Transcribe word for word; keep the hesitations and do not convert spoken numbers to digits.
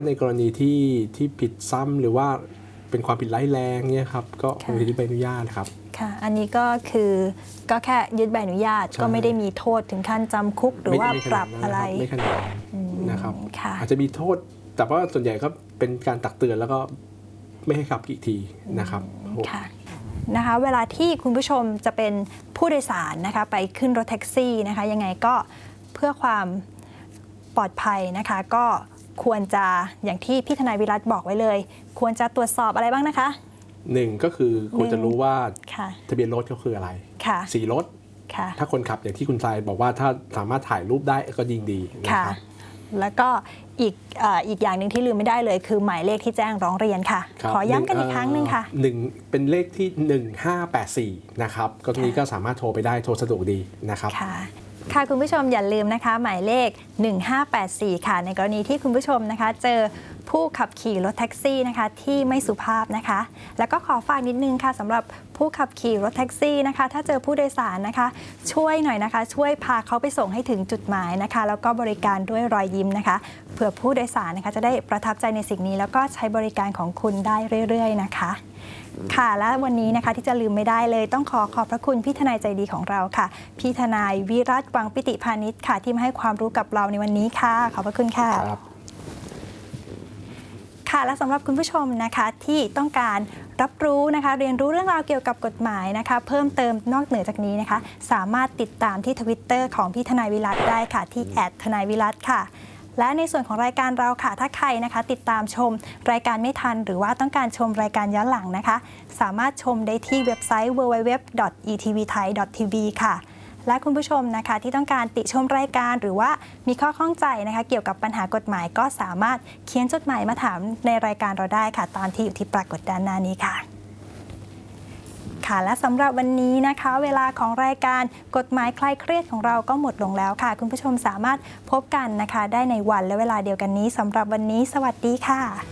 ในกรณีที่ที่ผิดซ้ำหรือว่าเป็นความผิดร้ายแรงเนี่ยครับก็คงจะยึดใบอนุญาตครับค่ะอันนี้ก็คือก็แค่ยึดใบอนุญาตก็ไม่ได้มีโทษถึงขั้นจำคุกหรือว่าปรับอะไรไม่ขนาดนั้นนะครับอาจจะมีโทษแต่ว่าส่วนใหญ่ก็เป็นการตักเตือนแล้วก็ไม่ให้ขับอีกทีนะครับค่ะนะคะเวลาที่คุณผู้ชมจะเป็นผู้โดยสารนะคะไปขึ้นรถแท็กซี่นะคะยังไงก็เพื่อความปลอดภัยนะคะก็ควรจะอย่างที่พี่ทนายวิรัตบอกไว้เลยควรจะตรวจสอบอะไรบ้างนะคะหนึ่งก็คือควรจะรู้ว่าทะเบียนรถก็คืออะไรสีรถถ้าคนขับอย่างที่คุณทรายบอกว่าถ้าสามารถถ่ายรูปได้ก็ยิ่งดีนะครับแล้วก็อีกอีกอย่างหนึ่งที่ลืมไม่ได้เลยคือหมายเลขที่แจ้งร้องเรียนค่ะขอย้ำกันอีกครั้งหนึ่งค่ะหนึ่งเป็นเลขที่หนึ่งห้าแปดสี่นะครับก็ตรงนี้ก็สามารถโทรไปได้โทรสะดวกดีนะครับค่ะคุณผู้ชมอย่าลืมนะคะหมายเลขหนึ่งห้าแปดสี่ค่ะในกรณีที่คุณผู้ชมนะคะเจอผู้ขับขี่รถแท็กซี่นะคะที่ไม่สุภาพนะคะแล้วก็ขอฝากนิดนึงค่ะสำหรับผู้ขับขี่รถแท็กซี่นะคะถ้าเจอผู้โดยสารนะคะช่วยหน่อยนะคะช่วยพาเขาไปส่งให้ถึงจุดหมายนะคะแล้วก็บริการด้วยรอยยิ้มนะคะเผื่อผู้โดยสารนะคะจะได้ประทับใจในสิ่งนี้แล้วก็ใช้บริการของคุณได้เรื่อยๆนะคะค่ะและวันนี้นะคะที่จะลืมไม่ได้เลยต้องขอขอบพระคุณพี่ทนายใจดีของเราค่ะพี่ทนายวิรัต วังปิติพานิชค่ะที่มาให้ความรู้กับเราในวันนี้ค่ะขอบพระคุณค่ะค่ะและสำหรับคุณผู้ชมนะคะที่ต้องการรับรู้นะคะเรียนรู้เรื่องราวเกี่ยวกับกฎหมายนะคะเพิ่มเติมนอกเหนือจากนี้นะคะสามารถติดตามที่ ทวิตเตอร์ ของพี่ทนายวิรัตได้ค่ะที่แอดทนายวิรัตค่ะและในส่วนของรายการเราค่ะถ้าใครนะคะติดตามชมรายการไม่ทันหรือว่าต้องการชมรายการย้อนหลังนะคะสามารถชมได้ที่เว็บไซต์ ดับเบิลยู ดับเบิลยู ดับเบิลยู ดอท อี ที วี ไทย ดอท ที วี ค่ะและคุณผู้ชมนะคะที่ต้องการติชมรายการหรือว่ามีข้อข้องใจนะคะเกี่ยวกับปัญหากฎหมายก็สามารถเขียนจดหมายมาถามในรายการเราได้ค่ะตามที่อยู่ที่ปรากฏด้านหน้านี้ค่ะค่ะและสำหรับวันนี้นะคะเวลาของรายการกฎหมายคลายเครียดของเราก็หมดลงแล้วค่ะคุณผู้ชมสามารถพบกันนะคะได้ในวันและเวลาเดียวกันนี้สำหรับวันนี้สวัสดีค่ะ